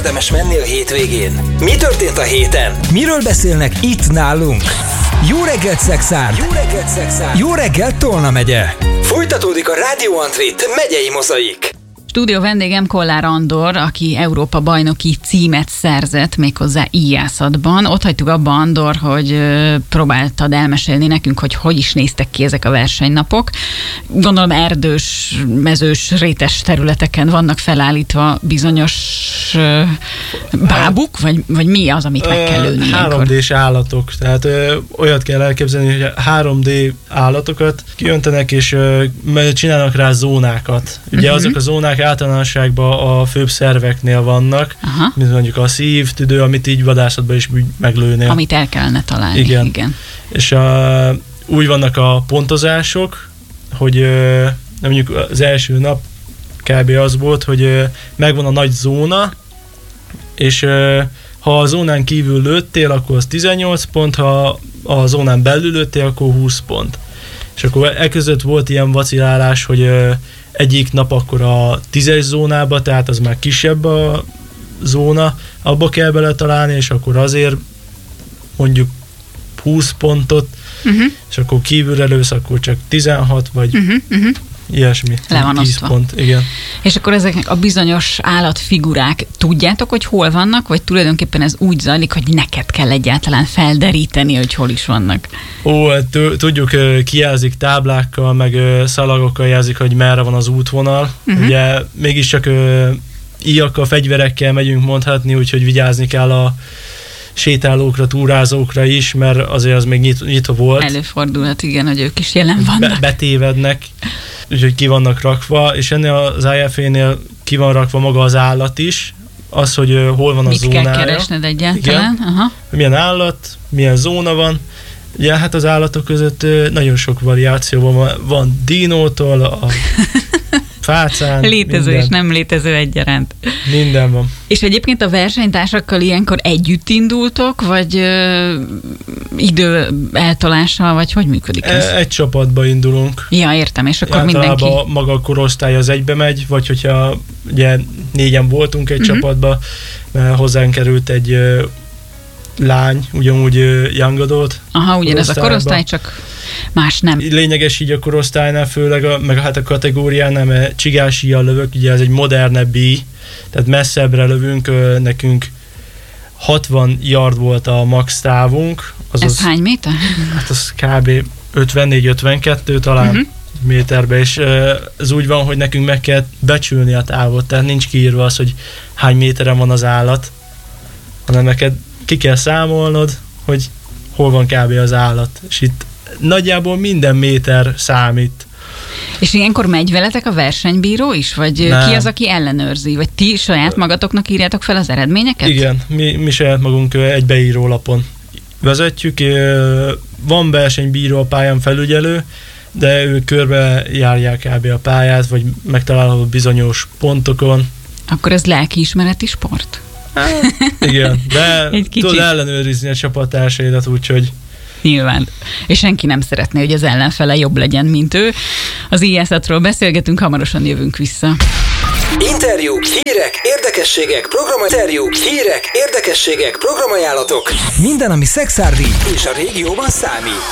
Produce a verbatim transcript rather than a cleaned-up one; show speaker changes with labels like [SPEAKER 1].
[SPEAKER 1] érdemes menni a hétvégén? Mi történt a héten? Miről beszélnek itt nálunk? Jó reggelt, Szexárd! Jó reggelt, Szexárd! Jó reggelt, Tolna megye! Folytatódik a Rádió Antrit megyei mozaik.
[SPEAKER 2] Stúdió vendégem Kollár Andor, aki Európa bajnoki címet szerzett méghozzá íjászatban. Ott hagytuk abba, Andor, hogy próbáltad elmesélni nekünk, hogy hogy is néztek ki ezek a versenynapok. Gondolom erdős, mezős, rétes területeken vannak felállítva bizonyos bábuk, vagy, vagy mi az, amit meg kell lőni?
[SPEAKER 3] három dés állatok, tehát ö, olyat kell elképzelni, hogy három dé állatokat kijöntenek, és ö, csinálnak rá zónákat. Ugye uh-huh. azok a zónák általánosságban a főbb szerveknél vannak, aha. mint mondjuk a szív, tüdő, amit így vadászatban is meglőnél.
[SPEAKER 2] Amit el kellene találni.
[SPEAKER 3] Igen.
[SPEAKER 2] Igen. És
[SPEAKER 3] a, úgy vannak a pontozások, hogy ö, mondjuk az első nap kb. Az volt, hogy ö, megvan a nagy zóna, és ö, ha a zónán kívül lőttél, akkor az tizennyolc pont, ha a zónán belül lőttél, akkor húsz pont. És akkor eközött volt ilyen vacilálás, hogy ö, egyik nap akkor a tízes zónába, tehát az már kisebb a zóna, abba kell bele találni, és akkor azért mondjuk húsz pontot, uh-huh. és akkor kívülre lősz, akkor csak tizenhat, vagy uh-huh, uh-huh. ilyesmi.
[SPEAKER 2] Le van
[SPEAKER 3] tíz
[SPEAKER 2] osztva.
[SPEAKER 3] Pont, igen.
[SPEAKER 2] És akkor ezek a bizonyos állatfigurák, tudjátok, hogy hol vannak, vagy tulajdonképpen ez úgy zajlik, hogy neked kell egyáltalán felderíteni, hogy hol is vannak?
[SPEAKER 3] Ó, tudjuk, kijelzik táblákkal, meg szalagokkal jelzik, hogy merre van az útvonal. Uh-huh. Ugye mégiscsak íjakkal, fegyverekkel megyünk mondhatni, úgyhogy vigyázni kell a sétálókra, túrázókra is, mert azért az még nyit, nyitva volt.
[SPEAKER 2] Előfordulhat, igen, hogy ők is jelen vannak.
[SPEAKER 3] Be, betévednek, úgyhogy ki vannak rakva, és ennél az I F A-nél ki van rakva maga az állat is, az, hogy uh, hol van a
[SPEAKER 2] mit
[SPEAKER 3] zónája.
[SPEAKER 2] Mit kell keresned egyáltalán?
[SPEAKER 3] Igen.
[SPEAKER 2] Aha.
[SPEAKER 3] Milyen állat, milyen zóna van. Ugye hát az állatok között uh, nagyon sok variáció van. Van dinótól, a fácán.
[SPEAKER 2] Létező
[SPEAKER 3] minden.
[SPEAKER 2] és nem létező egyaránt.
[SPEAKER 3] Minden van.
[SPEAKER 2] És egyébként a versenytársakkal ilyenkor együtt indultok, vagy ö, idő eltolással, vagy hogy működik ez?
[SPEAKER 3] Egy csapatba indulunk.
[SPEAKER 2] Ja, értem, és akkor
[SPEAKER 3] általában
[SPEAKER 2] mindenki...
[SPEAKER 3] maga a korosztály az egybe megy, vagy hogyha ugye négyen voltunk egy uh-huh. csapatba, mert hozzánk került egy ö, lány, ugyanúgy ö, young adult.
[SPEAKER 2] Aha, ugyanez a korosztály, csak más nem.
[SPEAKER 3] Lényeges így a korosztálynál, főleg a, meg hát a kategóriánál, mert csigásíjjal lövök, ugye ez egy modernebb bí, tehát messzebbre lövünk, ö, nekünk hatvan yard volt a max távunk.
[SPEAKER 2] Ez az, hány méter?
[SPEAKER 3] Hát az kb. ötvennégy ötvenkettő talán uh-huh. méterbe, és ö, ez úgy van, hogy nekünk meg kell becsülni a távot, tehát nincs kiírva az, hogy hány méteren van az állat, hanem neked ki kell számolnod, hogy hol van kb. Az állat, és itt nagyjából minden méter számít.
[SPEAKER 2] És ilyenkor megy veletek a versenybíró is? Vagy nem. Ki az, aki ellenőrzi? Vagy ti saját magatoknak írjátok fel az eredményeket?
[SPEAKER 3] Igen, mi, mi saját magunk egy beíró lapon vezetjük. Van versenybíró, a pályán felügyelő, de ők körbe járják kb. A pályát, vagy megtalálható bizonyos pontokon.
[SPEAKER 2] Akkor ez lelkiismereti sport?
[SPEAKER 3] Hát, igen, de tudod ellenőrizni a csapattársaidat, úgyhogy
[SPEAKER 2] nyilván. És senki nem szeretné, hogy az ellenfele jobb legyen, mint ő. Az íjászatról beszélgetünk, hamarosan jövünk vissza.
[SPEAKER 1] Interjú, hírek, érdekességek, programinterjú, hírek, érdekességek, programajánlatok. Minden, ami szexárdi és a régióban számít.